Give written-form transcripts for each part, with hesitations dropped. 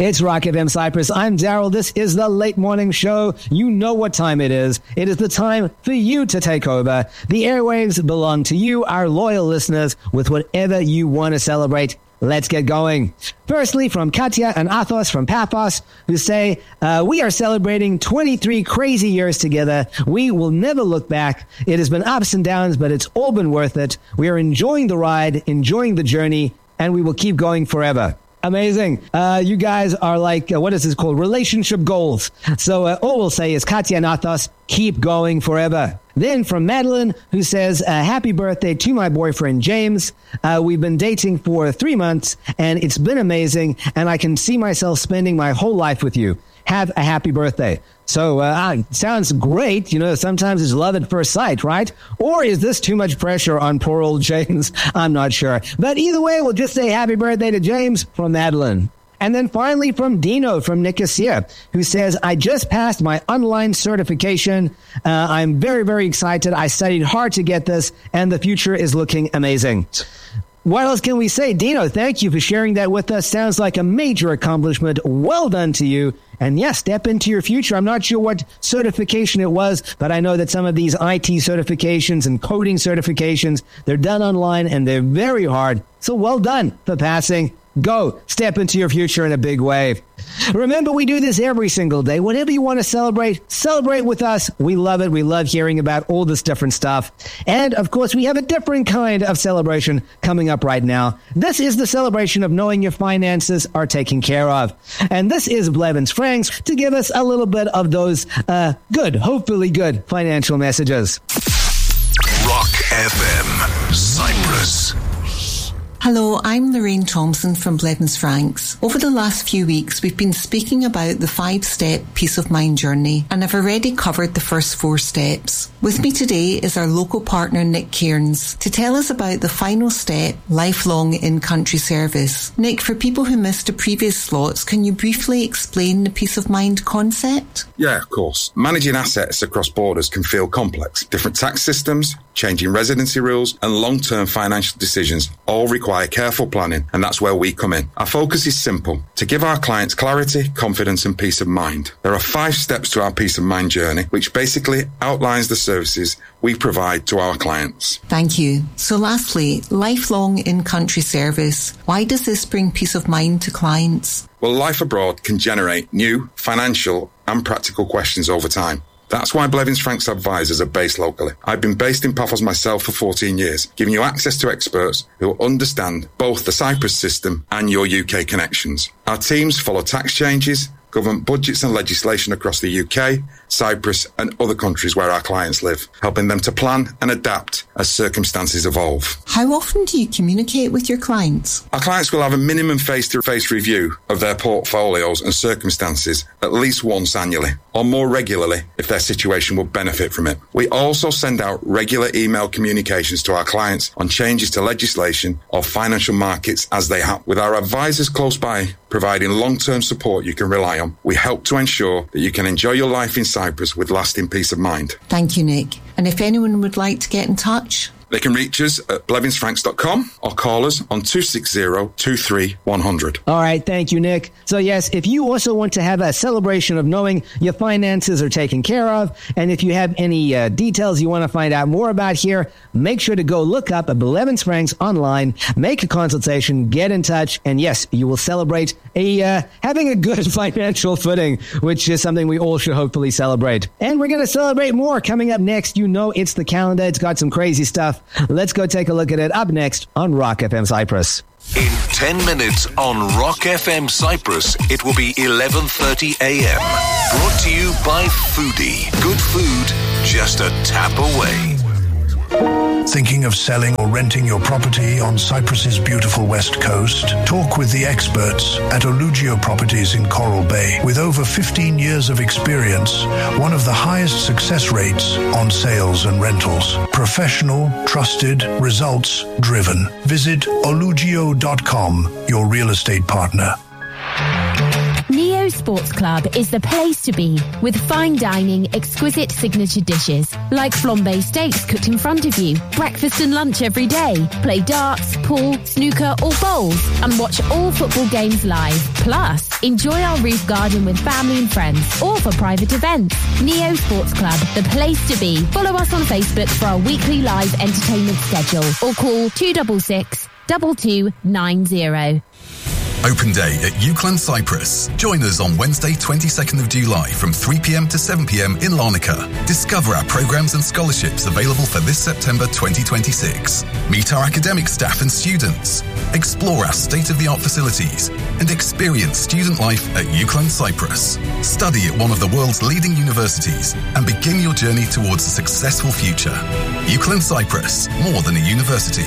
It's Rock FM Cyprus. I'm Daryl. This is the Late Morning Show. You know what time it is. It is the time for you to take over. The airwaves belong to you, our loyal listeners, with whatever you want to celebrate. Let's get going. Firstly, from Katya and Athos from Paphos, who say, we are celebrating 23 crazy years together. We will never look back. It has been ups and downs, but it's all been worth it. We are enjoying the ride, enjoying the journey, and we will keep going forever. Amazing. You guys are like, what is this called? Relationship goals. So all we'll say is, Katya and Athos, keep going forever. Then from Madeline, who says, happy birthday to my boyfriend, James. We've been dating for 3 months, and it's been amazing, and I can see myself spending my whole life with you. Have a happy birthday. So, sounds great. You know, sometimes it's love at first sight, right? Or is this too much pressure on poor old James? I'm not sure. But either way, we'll just say happy birthday to James from Madeline. And then finally from Dino from Nicosia, who says, I just passed my online certification. I'm very, very excited. I studied hard to get this, and the future is looking amazing. What else can we say? Dino, thank you for sharing that with us. Sounds like a major accomplishment. Well done to you. And yes, step into your future. I'm not sure what certification it was, but I know that some of these IT certifications and coding certifications, they're done online and they're very hard. So well done for passing. Go step into your future in a big way. Remember, we do this every single day. Whatever you want to celebrate with us. We love it. We love hearing about all this different stuff. And of course, we have a different kind of celebration coming up right now. This is the celebration of knowing your finances are taken care of. And this is Blevins Franks to give us a little bit of those hopefully good financial messages. Rock FM, Cyprus. Hello, I'm Lorraine Thompson from Blevins Franks. Over the last few weeks, we've been speaking about the 5-step peace of mind journey, and I've already covered the first 4 steps. With me today is our local partner, Nick Cairns, to tell us about the final step, lifelong in-country service. Nick, for people who missed the previous slots, can you briefly explain the peace of mind concept? Yeah, of course. Managing assets across borders can feel complex. Different tax systems, changing residency rules, and long-term financial decisions all require careful planning, and that's where we come in. Our focus is simple: to give our clients clarity, confidence, and peace of mind. There are 5 steps to our peace of mind journey, which basically outlines the services we provide to our clients. Thank you. So lastly, lifelong in-country service. Why does this bring peace of mind to clients? Well, life abroad can generate new financial and practical questions over time. That's why Blevins Franks advisors are based locally. I've been based in Paphos myself for 14 years, giving you access to experts who understand both the Cyprus system and your UK connections. Our teams follow tax changes, government budgets and legislation across the UK, Cyprus and other countries where our clients live, helping them to plan and adapt as circumstances evolve. How often do you communicate with your clients? Our clients will have a minimum face-to-face review of their portfolios and circumstances at least once annually, or more regularly if their situation will benefit from it. We also send out regular email communications to our clients on changes to legislation or financial markets as they happen. With our advisors close by, providing long-term support you can rely on, we help to ensure that you can enjoy your life in Cyprus with lasting peace of mind. Thank you, Nick. And if anyone would like to get in touch, they can reach us at blevinsfranks.com or call us on 260-23-100. All right, thank you, Nick. So yes, if you also want to have a celebration of knowing your finances are taken care of, and if you have any details you want to find out more about here, make sure to go look up at Blevins Franks online, make a consultation, get in touch, and yes, you will celebrate having a good financial footing, which is something we all should hopefully celebrate. And we're going to celebrate more coming up next. You know it's the calendar. It's got some crazy stuff. Let's go take a look at it up next on Rock FM Cyprus. In 10 minutes on Rock FM Cyprus, it will be 11:30 a.m. Brought to you by Foodie. Good food, just a tap away. Thinking of selling or renting your property on Cyprus's beautiful west coast? Talk with the experts at Olugio Properties in Coral Bay. With over 15 years of experience, one of the highest success rates on sales and rentals. Professional, trusted, results driven. Visit olugio.com, your real estate partner. Neo Sports Club is the place to be, with fine dining, exquisite signature dishes, like flambe steaks cooked in front of you, breakfast and lunch every day, play darts, pool, snooker or bowls, and watch all football games live. Plus, enjoy our roof garden with family and friends, or for private events. Neo Sports Club, the place to be. Follow us on Facebook for our weekly live entertainment schedule, or call 266 2290. Open day at Euclid Cyprus. Join us on Wednesday 22nd of July from 3pm to 7pm in Larnaca. Discover our programmes and scholarships available for this September 2026. Meet our academic staff and students. Explore our state-of-the-art facilities and experience student life at Euclid Cyprus. Study at one of the world's leading universities and begin your journey towards a successful future. Euclid Cyprus, more than a university.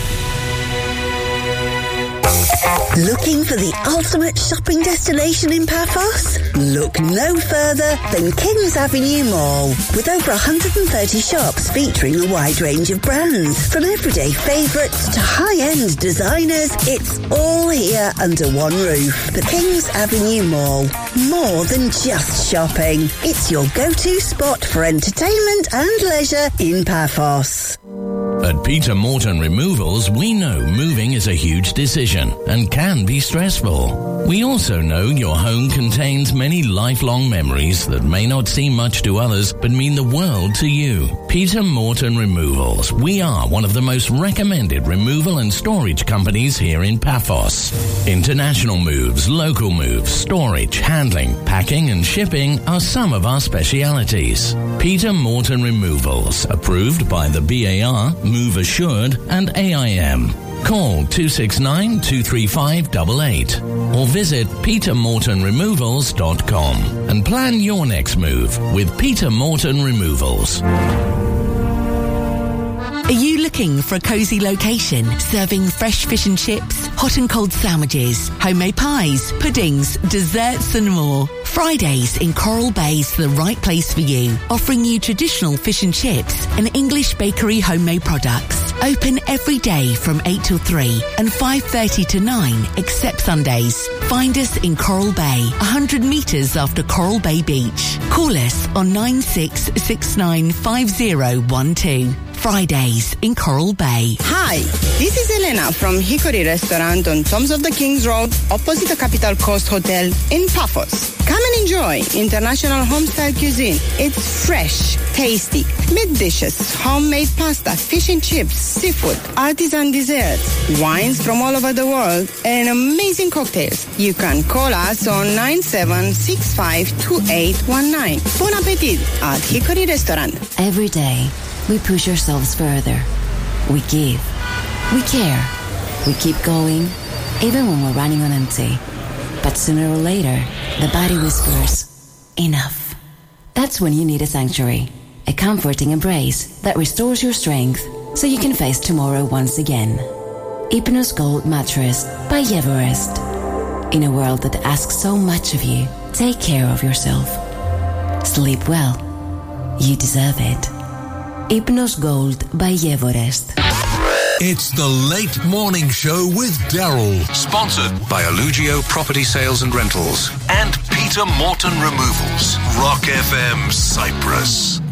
Looking for the ultimate shopping destination in Paphos? Look no further than Kings Avenue Mall. With over 130 shops featuring a wide range of brands. From everyday favourites to high-end designers, it's all here under one roof. The Kings Avenue Mall. More than just shopping. It's your go-to spot for entertainment and leisure in Paphos. At Peter Morton Removals, we know moving is a huge decision and can be stressful. We also know your home contains many lifelong memories that may not seem much to others but mean the world to you. Peter Morton Removals. We are one of the most recommended removal and storage companies here in Paphos. International moves, local moves, storage, handling, packing and shipping are some of our specialities. Peter Morton Removals, approved by the BAR, Move Assured and AIM. Call 269-235-88 or visit petermortonremovals.com and plan your next move with Peter Morton Removals. Are you looking for a cosy location, serving fresh fish and chips, hot and cold sandwiches, homemade pies, puddings, desserts and more? Fridays in Coral Bay is the right place for you, offering you traditional fish and chips and English bakery homemade products. Open every day from 8 till 3 and 5:30 to 9 except Sundays. Find us in Coral Bay, 100 metres after Coral Bay Beach. Call us on 96695012. Fridays in Coral Bay. Hi, this is Elena from Hickory Restaurant on Toms of the Kings Road, opposite the Capital Coast Hotel in Paphos. Come and enjoy international homestyle cuisine. It's fresh, tasty, meat dishes, homemade pasta, fish and chips, seafood, artisan desserts, wines from all over the world, and amazing cocktails. You can call us on 97652819. Bon appetit at Hickory Restaurant. Every day, we push ourselves further. We give. We care. We keep going, even when we're running on empty. But sooner or later, the body whispers, enough. That's when you need a sanctuary. A comforting embrace that restores your strength so you can face tomorrow once again. Hypnos Gold Mattress by Everest. In a world that asks so much of you, take care of yourself. Sleep well. You deserve it. Hypnos Gold by Everest. It's the Late Morning Show with Daryl. Sponsored by Allugio Property Sales and Rentals and Peter Morton Removals. Rock FM Cyprus.